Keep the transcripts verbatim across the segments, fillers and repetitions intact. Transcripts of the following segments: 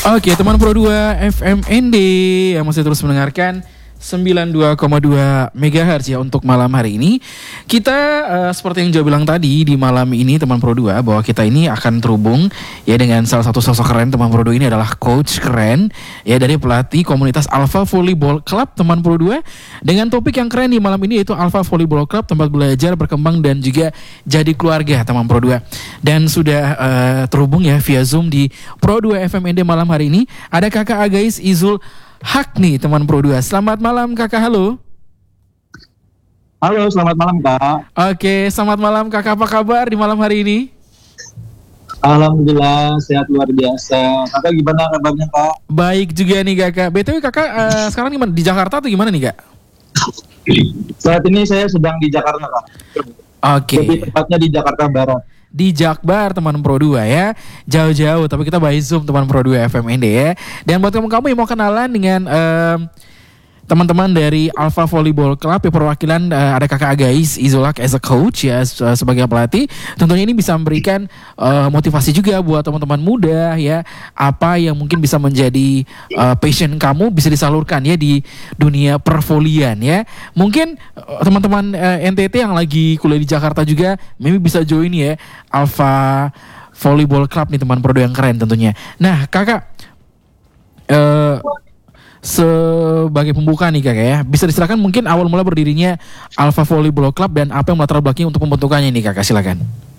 Oke, teman Pro dua F M N D yang masih terus mendengarkan sembilan puluh dua koma dua megahertz ya untuk malam hari ini. Kita uh, seperti yang Joe bilang tadi di malam ini teman Pro dua bahwa kita ini akan terhubung ya dengan salah satu sosok keren. Teman Pro dua ini adalah coach keren ya dari pelatih komunitas Alpha Volleyball Club teman Pro dua dengan topik yang keren di malam ini yaitu Alpha Volleyball Club, tempat belajar, berkembang dan juga jadi keluarga teman Pro dua. Dan sudah uh, terhubung ya via Zoom di Pro dua F M N D malam hari ini ada Kakak Agais Izul Haq nih teman Pro dua. Selamat malam Kakak, halo. Halo, selamat malam Kak. Oke, selamat malam Kakak, apa kabar di malam hari ini? Alhamdulillah, sehat luar biasa. Kakak gimana kabarnya Kak? Baik juga nih Kakak. B T W Kakak uh, sekarang gimana? Di Jakarta atau gimana nih Kak? Saat ini saya sedang di Jakarta Kak. Oke. Lebih tepatnya di Jakarta Barat. Di Jakbar teman Pro dua ya. Jauh-jauh tapi kita by Zoom teman Pro dua F M N D ya. Dan buat kamu-kamu yang mau kenalan dengan um, teman-teman dari Alpha Volleyball Club ya, perwakilan uh, ada Kakak Agais Izul Haq as a coach ya sebagai pelatih. Tentunya ini bisa memberikan uh, motivasi juga buat teman-teman muda ya. Apa yang mungkin bisa menjadi uh, passion kamu bisa disalurkan ya di dunia pervolian ya. Mungkin uh, teman-teman uh, N T T yang lagi kuliah di Jakarta juga maybe bisa join ya Alpha Volleyball Club nih teman Pro dua yang keren tentunya. Nah Kakak uh, sebagai pembuka nih Kakak ya, bisa diserahkan mungkin awal mula berdirinya Alpha Volleyball Club dan apa yang melatar belakangnya untuk pembentukannya nih Kakak, silakan.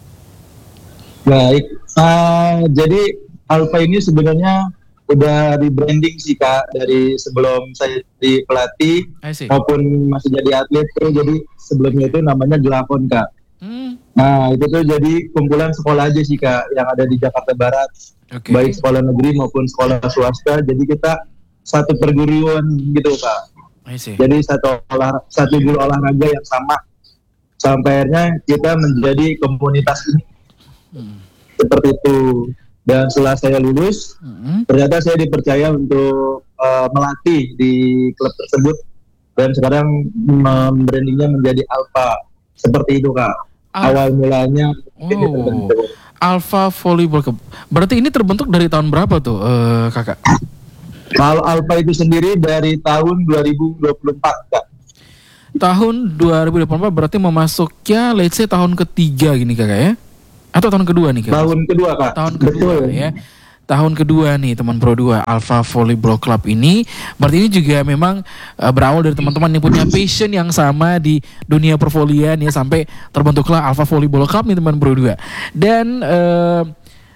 Baik, uh, jadi Alpha ini sebenarnya udah rebranding sih Kak dari sebelum saya jadi pelatih maupun masih jadi atlet tuh, jadi sebelumnya itu namanya Glakon Kak. Hmm. Nah itu tuh jadi kumpulan sekolah aja sih Kak yang ada di Jakarta Barat, okay. Baik sekolah negeri maupun sekolah swasta. Jadi kita satu perguruan gitu Kak. Jadi satu olah satu guru olahraga yang sama. Sampai akhirnya kita menjadi komunitas ini. Hmm. Seperti itu. Dan setelah saya lulus, hmm. ternyata saya dipercaya untuk uh, melatih di klub tersebut. Dan sekarang membrandingnya menjadi Alpha. Seperti itu Kak. Al- Awal mulanya oh. Alpha Volleyball Club. Berarti ini terbentuk dari tahun berapa tuh uh, Kakak? Kalau Alpha itu sendiri dari tahun dua ribu dua puluh empat Kak. Tahun dua ribu dua puluh empat berarti memasuknya let's say tahun ketiga gini Kakak ya? Atau tahun kedua nih Kak? Tahun kedua Kak. Tahun kedua. Betul ya. Tahun kedua nih teman Pro dua Alpha Volleyball Club ini. Berarti ini juga memang uh, berawal dari teman-teman yang punya passion yang sama di dunia pervolian ya, sampai terbentuklah Alpha Volleyball Club nih teman Pro dua. Dan uh,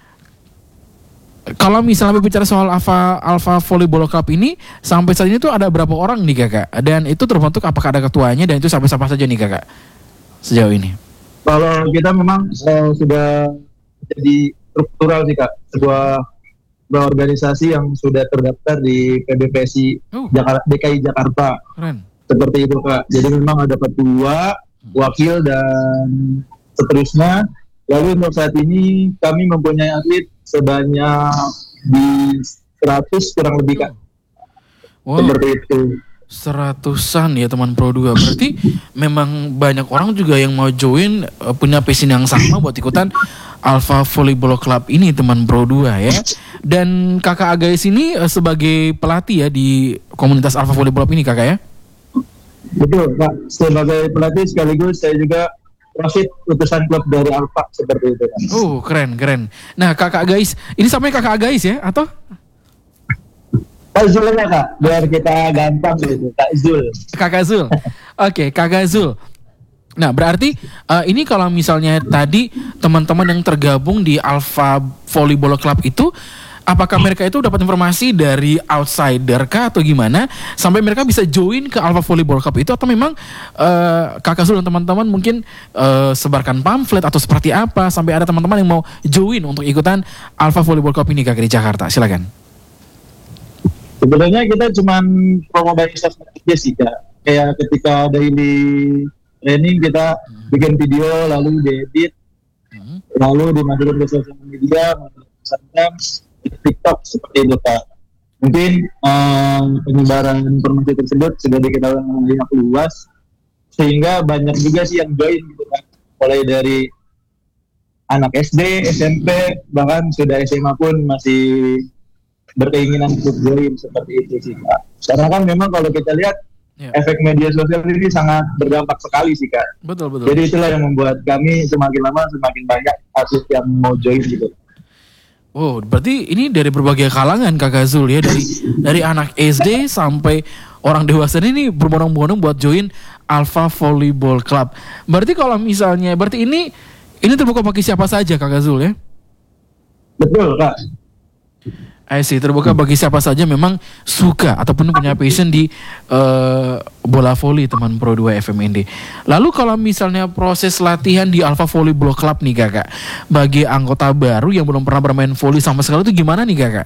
kalau misalnya bicara soal Alpha, Alpha Volleyball Club ini sampai saat ini tuh ada berapa orang nih Kakak? Dan itu terbentuk apakah ada ketuanya dan itu sampai siapa saja nih Kakak sejauh ini? Kalau kita memang uh, sudah jadi struktural sih Kak, sebuah, sebuah organisasi yang sudah terdaftar di P B P S I uh. Jakarta, D K I Jakarta. Keren. Seperti itu Kak. Jadi memang ada ketua, wakil dan seterusnya. Lalu untuk saat ini kami mempunyai atlet sebanyak di seratus kurang lebih Kak. Wow. Seperti itu. Seratusan ya teman Pro dua. Berarti memang banyak orang juga yang mau join, uh, punya passion yang sama buat ikutan Alpha Volleyball Club ini teman Pro dua ya. Dan Kakak Agais ini uh, sebagai pelatih ya di komunitas Alpha Volleyball Club ini Kakak ya? Betul Kak. Sebagai pelatih sekaligus saya juga wasit utusan klub dari Alpha seperti itu kan. Oh keren keren. Nah Kakak Agais, ini sampai Kakak Agais ya atau? Kak Zulnya Kak, biar kita gampang gitu. Kak Zul. Kakak Zul. Oke okay, Kakak Zul. Nah berarti uh, ini kalau misalnya tadi teman-teman yang tergabung di Alpha Volleyball Club itu, apakah mereka itu dapat informasi dari outsider kah atau gimana sampai mereka bisa join ke Alpha Volleyball Club itu, atau memang uh, Kakak Zul dan teman-teman mungkin uh, sebarkan pamflet atau seperti apa sampai ada teman-teman yang mau join untuk ikutan Alpha Volleyball Club ini Kakak di Jakarta? Silakan. Sebenarnya kita cuma promo by sosmed aja sih Kak. Kayak ketika daily training kita hmm. bikin video lalu diedit, hmm. lalu dimasukin ke sosial media, Instagram, TikTok seperti itu Kak. Mungkin um, penyebaran informasi tersebut sudah diketahui banyak luas, sehingga banyak juga sih yang join gitu kan. Mulai dari anak S D, S M P, bahkan sudah S M A pun masih berkeinginan untuk join seperti itu sih Kak. Karena kan memang kalau kita lihat ya, efek media sosial ini sangat berdampak sekali sih Kak. Betul betul. Jadi itulah yang membuat kami semakin lama semakin banyak atlet yang mau join gitu. Oh, berarti ini dari berbagai kalangan Kakak Zul ya, dari dari anak S D sampai orang dewasa ini berbondong-bondong buat join Alpha Volleyball Club. Berarti kalau misalnya, berarti ini ini terbuka bagi siapa saja Kakak Zul ya? Betul Kak. I see, terbuka bagi siapa saja memang suka ataupun punya passion di uh, bola voli teman Pro dua F M N D. Lalu kalau misalnya proses latihan di Alpha Volleyball Club nih Kakak, bagi anggota baru yang belum pernah bermain voli sama sekali itu gimana nih Kakak?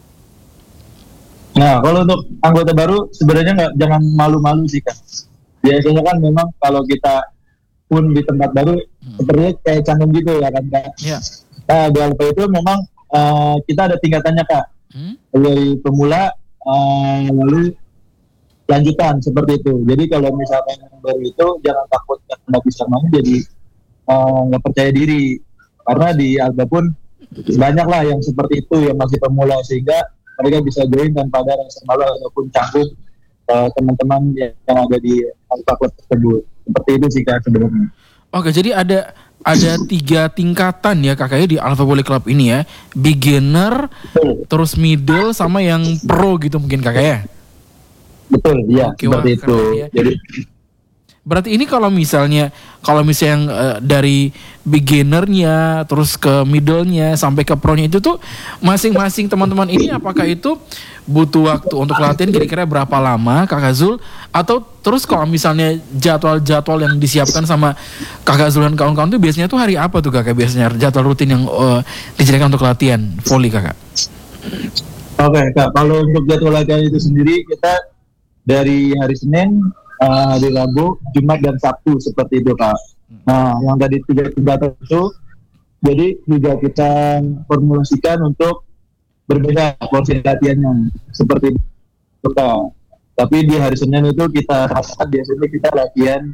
Nah kalau untuk anggota baru sebenarnya nggak, jangan malu-malu sih Kak. Biasanya kan memang kalau kita pun di tempat baru hmm. sepertinya kayak canggung gitu ya kan Kak. Yeah. Nah di Alpha itu memang Uh, kita ada tingkatannya Kak, hmm? dari pemula uh, lalu lanjutan seperti itu. Jadi kalau misalkan yang baru itu jangan takut nggak bisa main jadi nggak uh, percaya diri, karena di Alba pun banyak lah yang seperti itu yang masih pemula, sehingga mereka bisa join tanpa ada rasa malu ataupun canggung uh, teman-teman yang ada di Alba Club tersebut. Seperti itu sih Kak sebenarnya. Oke, jadi ada ada tiga tingkatan ya kakaknya di Alpha Volley Club ini ya, beginner, betul, terus middle, sama yang pro gitu mungkin kakak ya. Betul, iya. Oke, seperti wah, itu. Ya. Jadi berarti ini kalau misalnya kalau misalnya yang uh, dari beginnernya terus ke middle-nya sampai ke pro-nya itu tuh masing-masing teman-teman ini apakah itu butuh waktu untuk latihan kira-kira berapa lama Kakak Zul, atau terus kalau misalnya jadwal-jadwal yang disiapkan sama Kakak Zul dan kawan-kawan tuh biasanya tuh hari apa tuh Kakak, biasanya jadwal rutin yang uh, disediakan untuk latihan volley Kakak? Oke Kak, kalau untuk jadwal latihan itu sendiri kita dari hari Senin, Uh, hari Rabu, Jumat, dan Sabtu seperti itu Kak. Nah, yang tadi tiga tingkatan itu, jadi juga kita formulasikan untuk berbeda porsi latihannya seperti itu Kak. Tapi di hari Senin itu kita rasakan biasanya kita latihan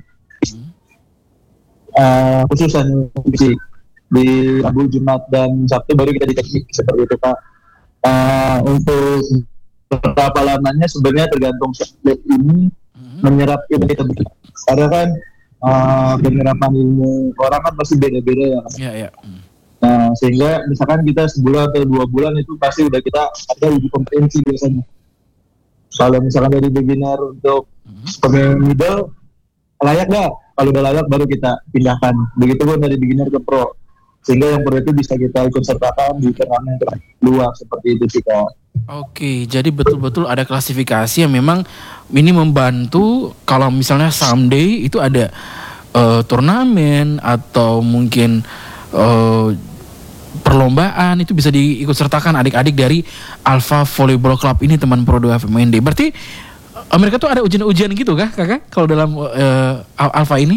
uh, khususan fisik. Di Rabu, Jumat, dan Sabtu baru kita di teknik seperti itu Kak. Uh, untuk berapa lamanya sebenarnya tergantung atlet ini menyerap ilmu kita, karena kan uh, penyerapan ilmu orang kan pasti beda-beda ya. Iya, iya. Nah, sehingga misalkan kita sebulan atau dua bulan itu pasti udah kita ada uji kompetensi biasanya. Kalau misalkan dari beginner untuk pemain middle layak nggak? Kalau udah layak baru kita pindahkan. Begitu pun dari beginner ke pro, sehingga yang pro itu bisa kita ikut sertakan di turnamen luar seperti itu sih Kak. Oke, jadi betul-betul ada klasifikasi yang memang ini membantu kalau misalnya someday itu ada uh, turnamen atau mungkin uh, perlombaan, itu bisa diikut sertakan adik-adik dari Alpha Volleyball Club ini teman Pro dua F M N D. Berarti uh, mereka tuh ada ujian-ujian gitu kah kakak kalau dalam uh, Alpha ini?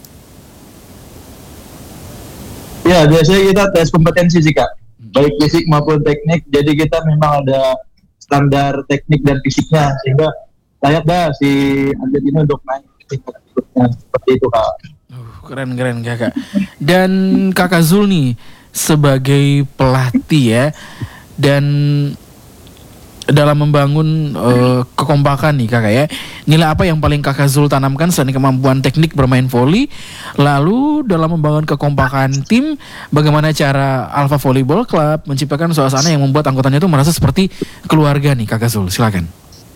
Ya, biasanya kita tes kompetensi sih Kak, baik fisik maupun teknik. Jadi kita memang ada standar teknik dan fisiknya, sehingga layak dah si atlet ini untuk main tingkat berikutnya seperti itu Kak. Uh, keren keren kakak. Dan Kakak Zul nih sebagai pelatih ya, dan dalam membangun uh, kekompakan nih kakak ya, nilai apa yang paling Kakak Zul tanamkan selain kemampuan teknik bermain volley? Lalu dalam membangun kekompakan tim, bagaimana cara Alpha Volleyball Club menciptakan suasana yang membuat anggotanya itu merasa seperti keluarga nih Kakak Zul? Silakan.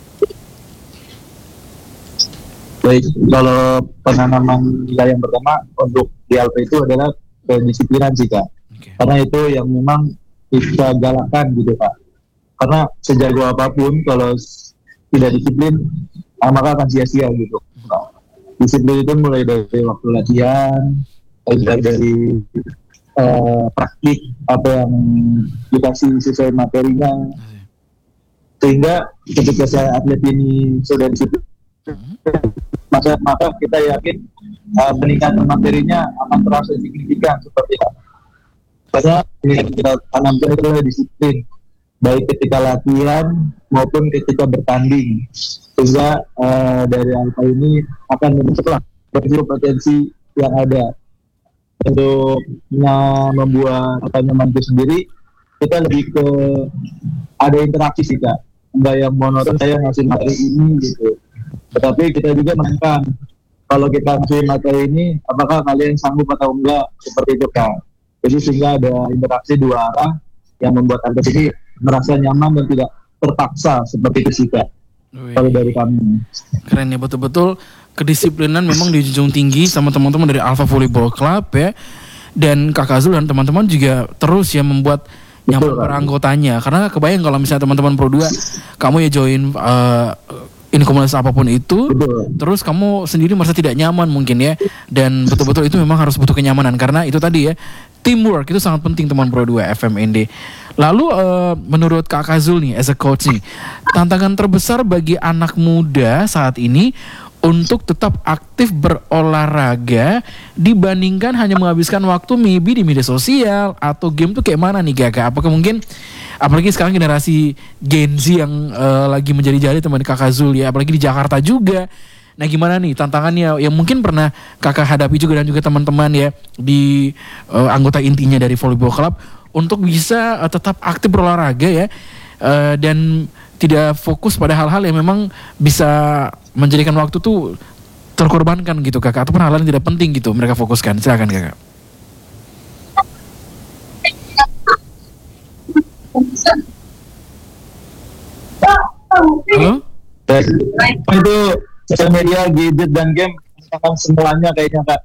Baik, kalau penanaman nilai yang pertama untuk di Alpha itu adalah kedisiplinan sih Kak. Okay. Karena itu yang memang kita galakkan gitu Kak. Karena sejago apapun kalau tidak disiplin, maka akan sia-sia gitu. Nah, disiplin itu mulai dari waktu latihan, mulai dari uh, praktik apa yang dikasih sesuai materinya, sehingga ketika saya atlet ini sudah disiplin, maka, maka kita yakin uh, peningkatan materinya akan terasa signifikan seperti itu. Karena yang kita tanamkan itu adalah disiplin, baik ketika latihan maupun ketika bertanding, sehingga uh, dari Alpha ini akan mempercepat potensi yang ada. Untuk membuat apa nyaman itu sendiri, kita lebih ke ada interaksi sih kak, nggak yang monoton saya ngasih materi ini gitu. Tetapi kita juga menanyakan kalau kita ngasih materi ini apakah kalian sanggup atau enggak, seperti itu kak. Jadi sehingga ada interaksi dua arah yang membuat Anda ini merasa nyaman dan tidak terpaksa seperti itu sih kak. Kalau dari kami. Keren ya, betul-betul kedisiplinan memang dijunjung tinggi sama teman-teman dari Alpha Volleyball Club ya. Dan Kakak Zul dan teman-teman juga terus ya membuat nyaman para anggotanya. Karena kebayang kalau misalnya teman-teman Pro dua kamu ya join uh, ini komunitas apapun itu, betul. Terus kamu sendiri merasa tidak nyaman mungkin ya. Dan betul-betul itu memang harus butuh kenyamanan karena itu tadi ya, teamwork itu sangat penting teman Pro dua F M N D. Lalu uh, menurut Kakak Zul nih as a coach nih, tantangan terbesar bagi anak muda saat ini untuk tetap aktif berolahraga dibandingkan hanya menghabiskan waktu maybe di media sosial atau game tuh kayak mana nih Kakak? Apakah mungkin apalagi sekarang generasi Gen Z yang uh, lagi menjadi-jadi teman Kakak Zul ya, apalagi di Jakarta juga. Nah gimana nih tantangannya yang mungkin pernah Kakak hadapi juga dan juga teman-teman ya di uh, anggota intinya dari Volleyball Club untuk bisa uh, tetap aktif berolahraga ya uh, dan tidak fokus pada hal-hal yang memang bisa menjadikan waktu tuh terkorbankan gitu Kakak, ataupun hal-hal yang tidak penting gitu mereka fokuskan. Silakan Kakak. Halo? Itu sosial media, gadget dan game akan semuanya kayaknya Kak.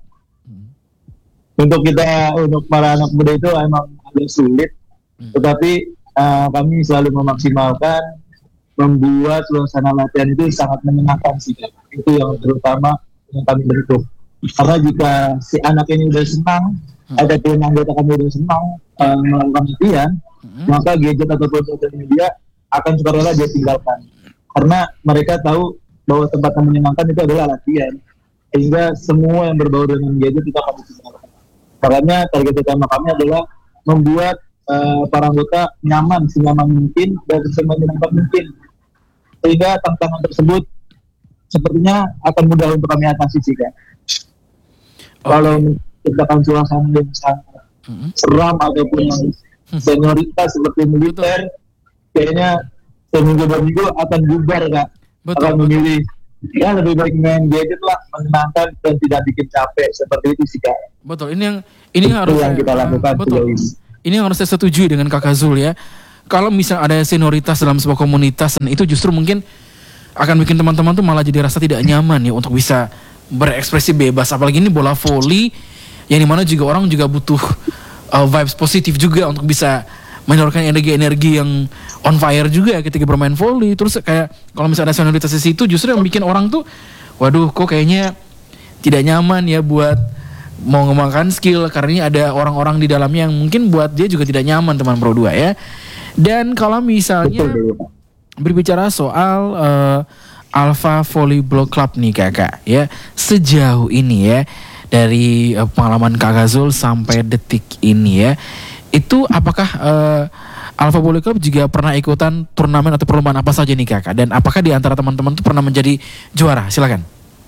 Untuk kita, untuk para anak muda itu emang agak sulit, tetapi uh, kami selalu memaksimalkan membuat suasana latihan itu sangat menyenangkan sih Kak. Itu yang terutama yang kami bentuk. Karena jika si anak ini udah senang, hmm. ataupun anggota kami udah senang uh, melakukan latihan, hmm. maka gadget ataupun sosial media akan sukarela dia tinggalkan. Karena mereka tahu bahwa tempat yang menyenangkan itu adalah latihan. Sehingga semua yang berbau dengan gadget itu akan tinggalkan. Makanya target utama kami adalah membuat uh, para anggota nyaman, senyaman mungkin dan semenyenangkan mungkin. Sehingga tantangan tersebut sepertinya akan mudah untuk kami atasi sih Kak. Okay. Kalau menciptakan suasana yang sangat mm-hmm. seram ataupun yang senioritas seperti militer, kayaknya seminggu dua minggu akan bubar Kak. Betul, akan memilih betul. Ya lebih baik main gadget lah, menyenangkan dan tidak bikin capek, seperti itu sih Kak. Betul, ini yang ini yang harus yang kita lakukan. Betul. Ini yang harus saya setujui dengan Kakak Zul ya. Kalau misal ada senioritas dalam sebuah komunitas, dan itu justru mungkin akan bikin teman-teman tuh malah jadi rasa tidak nyaman ya untuk bisa berekspresi bebas. Apalagi ini bola voli yang dimana juga orang juga butuh uh, vibes positif juga untuk bisa menyalurkan energi-energi yang on fire juga ketika bermain voli. Terus kayak kalau misalnya ada senioritas di situ, justru yang bikin orang tuh, waduh kok kayaknya tidak nyaman ya buat mau mengembangkan skill karena ini ada orang-orang di dalamnya yang mungkin buat dia juga tidak nyaman teman Pro dua ya. Dan kalau misalnya berbicara soal uh, Alpha Volleyball Club nih Kakak ya, sejauh ini ya dari uh, pengalaman Kakak Zul sampai detik ini ya, itu apakah uh, Alpha Volleyball Club juga pernah ikutan turnamen atau perlombaan apa saja nih Kakak? Dan apakah di antara teman-teman itu pernah menjadi juara? Silakan.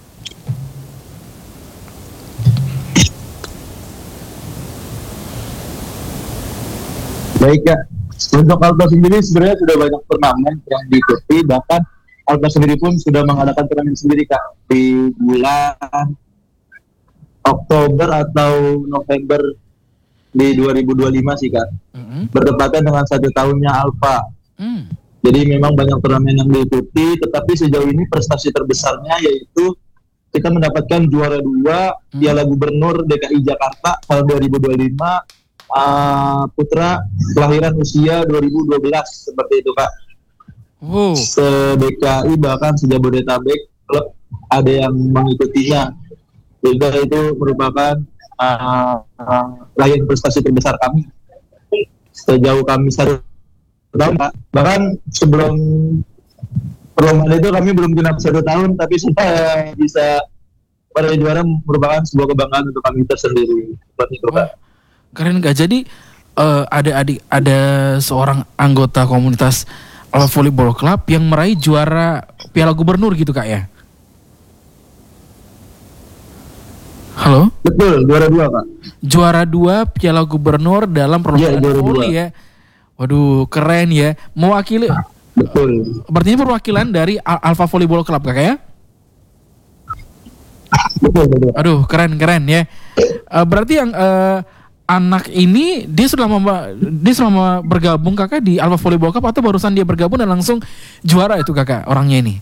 Baik Kak. Untuk Alpha sendiri sebenarnya sudah banyak turnamen yang diikuti, bahkan Alpha sendiri pun sudah mengadakan turnamen sendiri Kak di bulan Oktober atau November di dua ribu dua puluh lima sih Kak, mm-hmm. bertepatan dengan satu tahunnya Alpha. Mm. Jadi memang banyak turnamen yang diikuti, tetapi sejauh ini prestasi terbesarnya yaitu kita mendapatkan juara dua mm. Piala Gubernur D K I Jakarta tahun dua ribu dua puluh lima. Uh, putra kelahiran usia dua ribu dua belas seperti itu Kak. Wow. Se-D K I bahkan se-Jabodetabek klub ada yang mengikutinya. Jadi itu merupakan uh, uh, raihan prestasi terbesar kami sejauh kami satu tahun Kak. Bahkan sebelum perlombaan itu kami belum genap satu tahun, tapi sudah bisa pada juara merupakan sebuah kebanggaan untuk kami tersendiri seperti itu Kak. Keren gak? Jadi uh, ada adik ada seorang anggota komunitas Alpha Volleyball Club yang meraih juara Piala Gubernur gitu Kak ya? Halo? Betul, juara dua Kak. Juara dua Piala Gubernur dalam perlombaan yeah, voli ya. Waduh, keren ya. Mewakili. Betul. Berarti ini perwakilan dari Alpha Volleyball Club kakak ya? Betul, betul. Aduh, keren-keren ya. Uh, berarti yang uh, anak ini dia selama dia selama bergabung kakak di Alpha Volleyball Club atau barusan dia bergabung dan langsung juara itu kakak orangnya ini?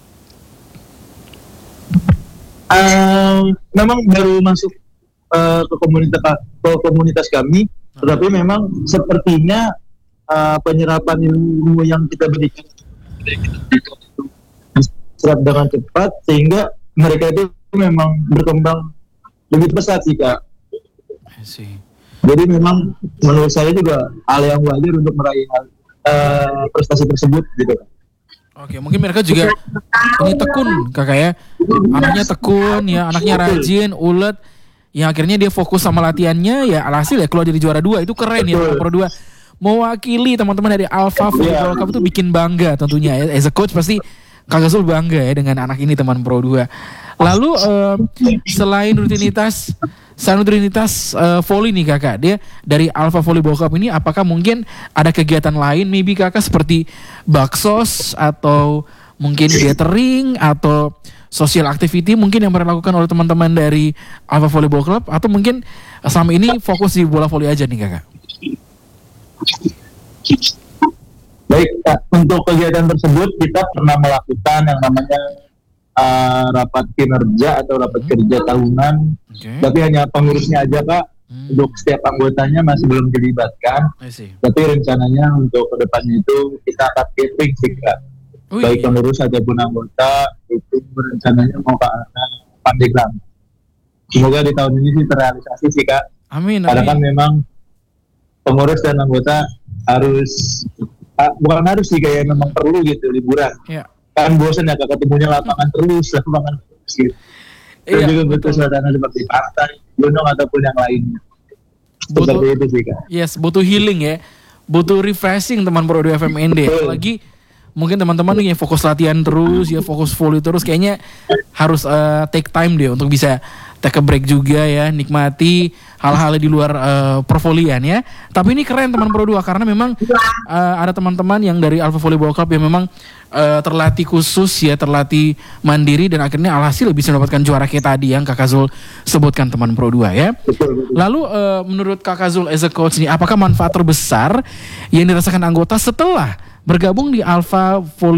Uh, memang baru masuk uh, ke komunitas ke komunitas kami, tetapi memang sepertinya uh, penyerapan ilmu yang kita berikan serap dengan cepat sehingga mereka itu memang berkembang lebih pesat sih kak. Jadi memang menurut saya juga hal yang wajar untuk meraih uh, prestasi tersebut gitu. Oke, mungkin mereka juga ini tekun kakak ya, anaknya tekun ya, anaknya rajin, ulet, yang akhirnya dia fokus sama latihannya ya, alhasil ya keluar jadi juara dua, itu keren ya nomor dua. Mewakili teman-teman dari Alpha Volleyball Club itu bikin bangga tentunya ya, as a coach pasti Kakak Zul bangga ya dengan anak ini teman Pro dua. Lalu uh, selain rutinitas Selain rutinitas uh, volley nih kakak, dia dari Alpha Volleyball Club ini apakah mungkin ada kegiatan lain maybe kakak seperti baksos atau mungkin gathering atau social activity mungkin yang pernah dilakukan oleh teman-teman dari Alpha Volleyball Club, atau mungkin selama ini fokus di bola volley aja nih kakak? Baik kak, untuk kegiatan tersebut kita pernah melakukan yang namanya Uh, rapat kinerja atau rapat hmm. kerja tahunan, okay. Tapi hanya pengurusnya aja kak. Hmm. Untuk setiap anggotanya masih belum dilibatkan. Tapi rencananya untuk kedepannya itu kita akan catering sih kak. Ui. Baik pengurus ataupun anggota itu rencananya mau ke arah Pandeglang. Semoga di tahun ini sih terrealisasi sih kak. Amin. Karena amin. kan memang pengurus dan anggota harus uh, bukan harus sih kayak memang perlu gitu liburan. Ya. Kan bosan ya kak, ketemunya lapangan terus, lapangan terus gitu. Dan iya, juga butuh suasana seperti pantai, gunung ataupun yang lainnya. Butuh, seperti itu sih kak. Yes, butuh healing ya, butuh refreshing teman Pro dua F M N D. Apalagi mungkin teman-teman yang fokus latihan terus, ya fokus volley terus, kayaknya harus uh, take time deh untuk bisa take a break juga ya, nikmati hal-hal di luar uh, pervolian ya. Tapi ini keren teman Pro dua karena memang uh, ada teman-teman yang dari Alpha Volleyball Club yang memang uh, terlatih khusus ya, terlatih mandiri dan akhirnya alhasil bisa mendapatkan juara kayak tadi yang Kakak Zul sebutkan teman Pro dua ya. Lalu uh, menurut Kakak Zul as a coach nih, apakah manfaat terbesar yang dirasakan anggota setelah bergabung di Alpha Volley